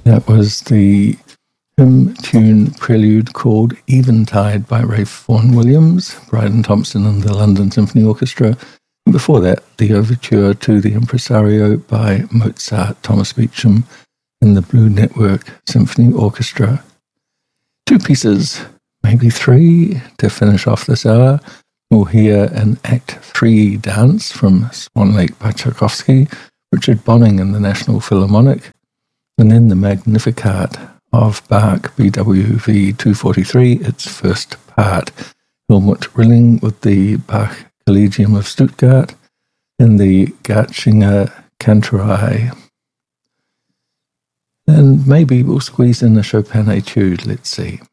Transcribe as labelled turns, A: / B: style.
A: That was the hymn tune prelude called Eventide by Ralph Vaughan Williams, Bryden Thompson and the London Symphony Orchestra. And before that, the overture to the Impresario by Mozart, Thomas Beecham, and the Blue Network Symphony Orchestra. Two pieces, maybe three, to finish off this hour. We'll hear an Act 3 dance from Swan Lake by Tchaikovsky, Richard Bonning and the National Philharmonic, and then the Magnificat of Bach BWV 243, its first part. Helmut Rilling with the Bach Collegium of Stuttgart and the Garchinger Kantorei. And maybe we'll squeeze in a Chopin etude, let's see.